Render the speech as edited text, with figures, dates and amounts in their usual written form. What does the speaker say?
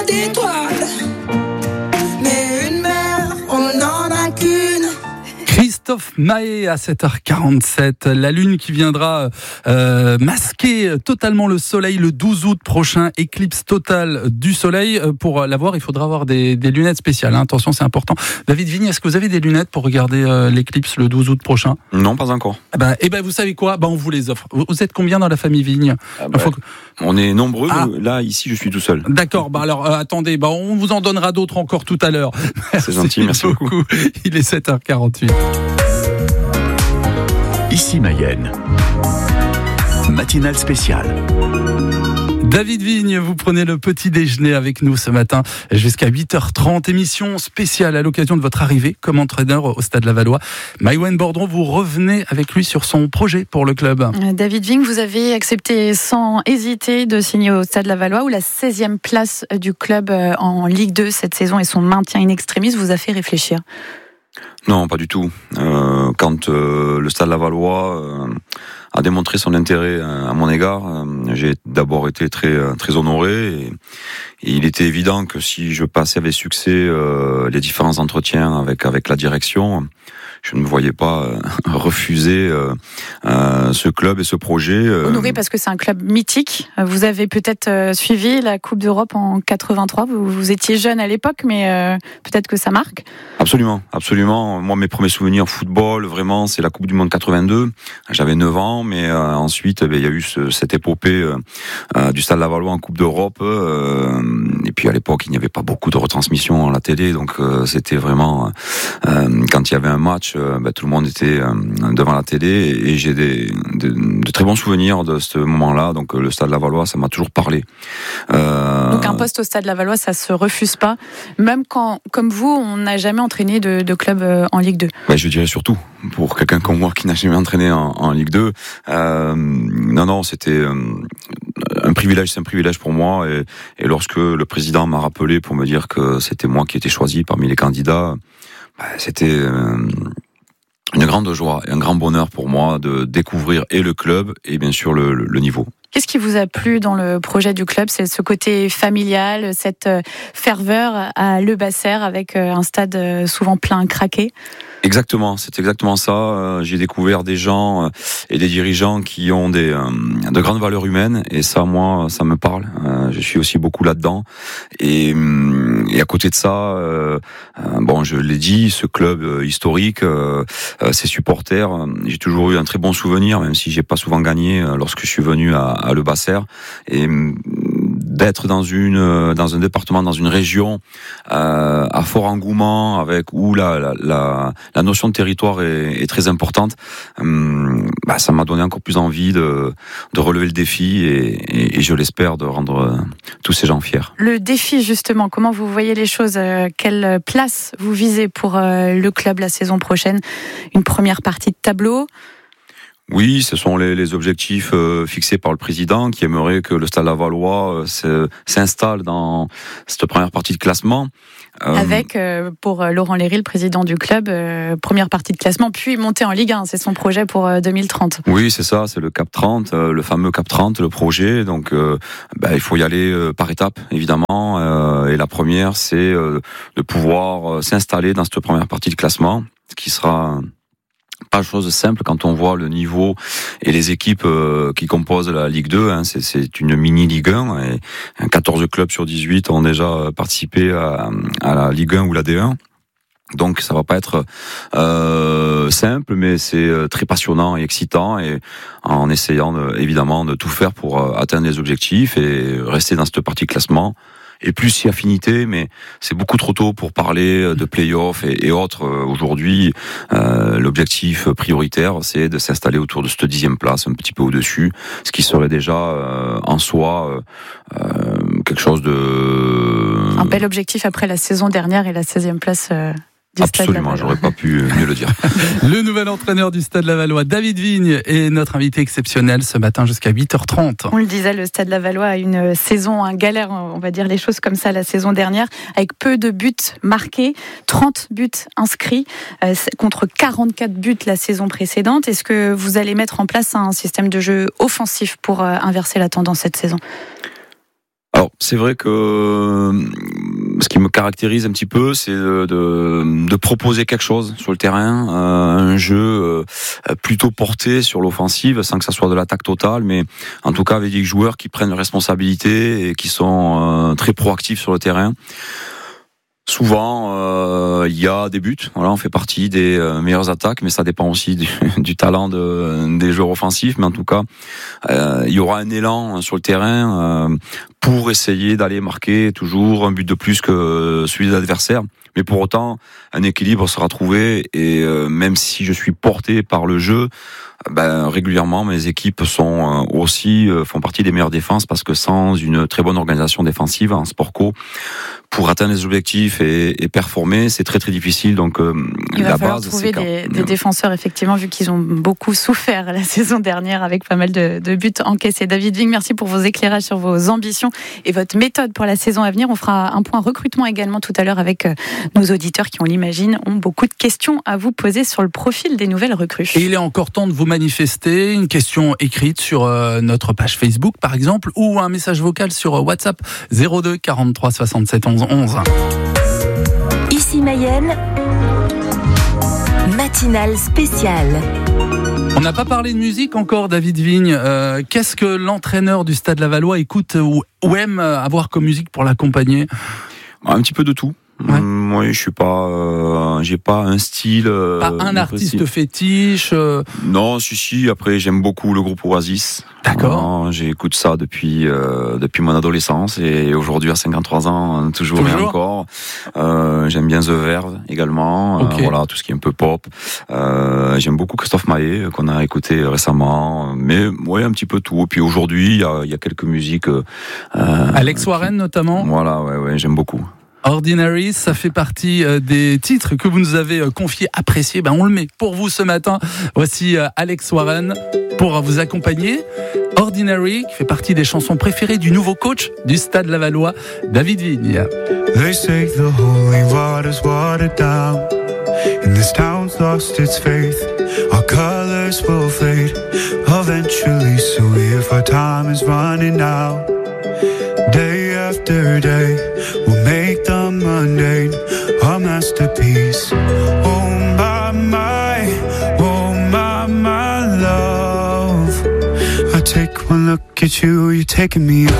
d'étoiles, mais une mère, on n'en a qu'une. Christophe Mahé à 7h47. La lune qui viendra masquer totalement le soleil le 12 août prochain. Éclipse totale du soleil. Pour la voir, il faudra avoir des lunettes spéciales. Attention, c'est important. David Vigne, est-ce que vous avez des lunettes pour regarder l'éclipse le 12 août prochain ? Non, pas encore. Vous savez quoi ? On vous les offre. Vous êtes combien dans la famille Vigne ? On est nombreux. Là, ici, je suis tout seul. D'accord. Attendez. On vous en donnera d'autres encore tout à l'heure. C'est gentil. Merci beaucoup. Il est 7h48. Ici Mayenne, matinale spéciale. David Vigne, vous prenez le petit déjeuner avec nous ce matin jusqu'à 8h30. Émission spéciale à l'occasion de votre arrivée comme entraîneur au Stade Lavallois. Maïwenn Bordron, vous revenez avec lui sur son projet pour le club. David Vigne, vous avez accepté sans hésiter de signer au Stade Lavallois où la 16e place du club en Ligue 2 cette saison et son maintien in extremis vous a fait réfléchir. Non, pas du tout. Quand le Stade Lavallois a démontré son intérêt à mon égard, j'ai d'abord été très honoré et il était évident que si je passais avec succès les différents entretiens avec la direction, je ne me voyais pas refuser ce club et ce projet. Honoré parce que c'est un club mythique. Vous avez peut-être suivi la Coupe d'Europe en 83. Vous étiez jeune à l'époque, mais peut-être que ça marque. Absolument. Moi, mes premiers souvenirs football, vraiment, c'est la Coupe du Monde 82. J'avais 9 ans, mais ensuite, il y a eu cette épopée du Stade Lavallois en Coupe d'Europe. Et puis à l'époque, il n'y avait pas beaucoup de retransmissions à la télé, donc c'était vraiment quand il y avait un match, tout le monde était devant la télé et j'ai de très bons souvenirs de ce moment-là. Donc le Stade Lavallois, ça m'a toujours parlé. Donc un poste au Stade Lavallois, ça se refuse pas, même quand, comme vous, on n'a jamais entraîné de club en Ligue 2. Je dirais surtout pour quelqu'un comme moi qui n'a jamais entraîné en Ligue 2. Non, c'était un privilège, c'est un privilège pour moi. Et lorsque le président m'a rappelé pour me dire que c'était moi qui étais choisi parmi les candidats, c'était une grande joie et un grand bonheur pour moi de découvrir et le club et bien sûr le niveau. Qu'est-ce qui vous a plu dans le projet du club ? C'est ce côté familial, cette ferveur à Le Basser avec un stade souvent plein, craqué ? Exactement, c'est exactement ça. J'ai découvert des gens et des dirigeants qui ont de grandes valeurs humaines et ça, moi, ça me parle. Je suis aussi beaucoup là-dedans. Et à côté de ça, je l'ai dit, ce club historique, ses supporters, j'ai toujours eu un très bon souvenir, même si j'ai pas souvent gagné lorsque je suis venu à Le Basser. Et d'être dans un département, dans une région à fort engouement, avec où la notion de territoire est très importante, ça m'a donné encore plus envie de relever le défi et je l'espère de rendre tous ces gens fiers. Le défi justement, comment vous voyez les choses ? Quelle place vous visez pour le club la saison prochaine ? Une première partie de tableau ? Oui, ce sont les objectifs fixés par le président qui aimerait que le Stade Lavallois s'installe dans cette première partie de classement. Avec, pour Laurent Léry, le président du club, première partie de classement, puis monter en Ligue 1. C'est son projet pour 2030. Oui, c'est ça, c'est le Cap 30, le fameux Cap 30, le projet. Donc, il faut y aller par étapes, évidemment. Et la première, c'est de pouvoir s'installer dans cette première partie de classement, ce qui sera pas chose simple quand on voit le niveau et les équipes qui composent la Ligue 2. C'est une mini Ligue 1 et 14 clubs sur 18 ont déjà participé à la Ligue 1 ou la D1. Donc ça va pas être simple, mais c'est très passionnant et excitant, et en essayant évidemment de tout faire pour atteindre les objectifs et rester dans cette partie classement. Et plus si affinité, mais c'est beaucoup trop tôt pour parler de play-off et autres. Aujourd'hui, l'objectif prioritaire, c'est de s'installer autour de cette 10e place, un petit peu au-dessus, ce qui serait déjà en soi quelque chose de... Un bel objectif après la saison dernière et la 16e place du Absolument, j'aurais pas pu mieux le dire. Le nouvel entraîneur du Stade Lavallois, David Vigne, est notre invité exceptionnel ce matin jusqu'à 8h30. On le disait, le Stade Lavallois a une saison, un galère, on va dire les choses comme ça, la saison dernière, avec peu de buts marqués, 30 buts inscrits, contre 44 buts la saison précédente. Est-ce que vous allez mettre en place un système de jeu offensif pour inverser la tendance cette saison ? Alors c'est vrai que ce qui me caractérise un petit peu, c'est de proposer quelque chose sur le terrain, un jeu plutôt porté sur l'offensive, sans que ça soit de l'attaque totale, mais en tout cas avec des joueurs qui prennent responsabilité et qui sont très proactifs sur le terrain. Souvent, il y a des buts. Voilà, on fait partie des meilleures attaques, mais ça dépend aussi du talent des joueurs offensifs. Mais en tout cas, il y aura un élan sur le terrain pour essayer d'aller marquer toujours un but de plus que celui de l'adversaire. Mais pour autant, un équilibre sera trouvé. Et même si je suis porté par le jeu, régulièrement, mes équipes sont aussi font partie des meilleures défenses, parce que sans une très bonne organisation défensive en sport co, pour atteindre les objectifs et performer, c'est très très difficile. Donc il va falloir trouver des défenseurs, effectivement, vu qu'ils ont beaucoup souffert la saison dernière avec pas mal de buts encaissés. David Ving, merci pour vos éclairages sur vos ambitions et votre méthode pour la saison à venir. On fera un point recrutement également tout à l'heure avec nos auditeurs qui, on l'imagine, ont beaucoup de questions à vous poser sur le profil des nouvelles recrues. Et il est encore temps de vous manifester, une question écrite sur notre page Facebook par exemple, ou un message vocal sur WhatsApp 02 43 67 11 11. Ici Mayenne, matinale spéciale. On n'a pas parlé de musique encore, David Vigne. Qu'est-ce que l'entraîneur du Stade Lavallois écoute ou aime avoir comme musique pour l'accompagner ? Un petit peu de tout. Ouais. Oui, je suis pas, j'ai pas un style. Pas un artiste fétiche. Non, si. Après, j'aime beaucoup le groupe Oasis. D'accord. J'écoute ça depuis mon adolescence et aujourd'hui à 53 ans, toujours et encore. J'aime bien The Verve également. Okay. Voilà, tout ce qui est un peu pop. J'aime beaucoup Christophe Maé qu'on a écouté récemment. Mais ouais, un petit peu tout. Et puis aujourd'hui, il y a quelques musiques. Alex Warren notamment. Voilà, ouais, j'aime beaucoup. Ordinary, ça fait partie des titres que vous nous avez confiés, appréciés. On le met pour vous ce matin. Voici Alex Warren pour vous accompagner. Ordinary, qui fait partie des chansons préférées du nouveau coach du Stade Lavallois, David Vigne. They say the holy water's watered down, and this town's lost its faith. Our colors will fade eventually, so if our time is running out, day after day, we'll make the mundane a masterpiece. Oh my love, I take one look at you, you're taking me